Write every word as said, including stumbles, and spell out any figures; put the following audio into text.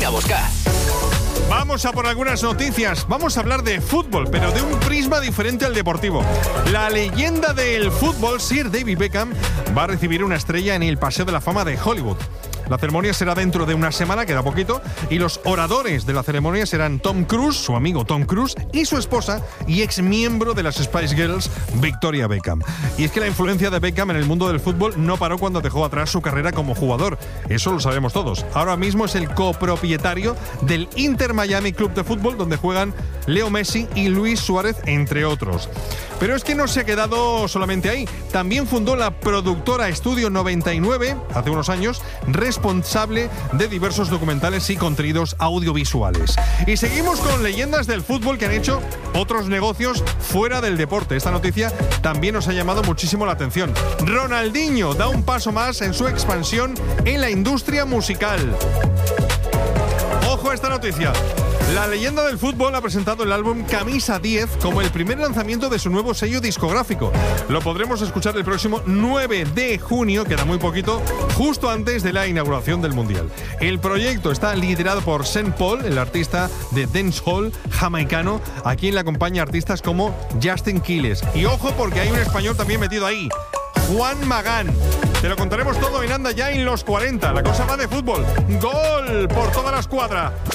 Vine a buscar. Vamos a por algunas noticias. Vamos a hablar de fútbol, pero de un prisma diferente al deportivo. La leyenda del fútbol, Sir David Beckham, va a recibir una estrella en el Paseo de la Fama de Hollywood. La ceremonia será dentro de una semana, queda poquito, y los oradores de la ceremonia serán Tom Cruise, su amigo Tom Cruise, y su esposa y ex miembro de las Spice Girls, Victoria Beckham. Y es que la influencia de Beckham en el mundo del fútbol no paró cuando dejó atrás su carrera como jugador. Eso lo sabemos todos. Ahora mismo es el copropietario del Inter Miami Club de Fútbol, donde juegan Leo Messi y Luis Suárez, entre otros. Pero es que no se ha quedado solamente ahí. También fundó la productora Estudio noventa y nueve, hace unos años, responsable de diversos documentales y contenidos audiovisuales. Y seguimos con leyendas del fútbol que han hecho otros negocios fuera del deporte. Esta noticia también nos ha llamado muchísimo la atención. Ronaldinho da un paso más en su expansión en la industria musical. Ojo a esta noticia. La leyenda del fútbol ha presentado el álbum Camisa diez como el primer lanzamiento de su nuevo sello discográfico. Lo podremos escuchar el próximo nueve de junio, queda muy poquito, justo antes de la inauguración del Mundial. El proyecto está liderado por Sean Paul, el artista de dancehall jamaicano, a quien le acompaña artistas como Justin Quiles. Y ojo, porque hay un español también metido ahí, Juan Magán. Te lo contaremos todo en Anda Ya en los cuarenta. La cosa va de fútbol. ¡Gol por toda la escuadra!